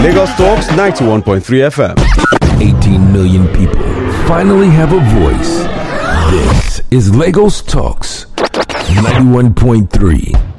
Lagos Talks 91.3 FM. 18 million people finally have a voice. This is Lagos Talks 91.3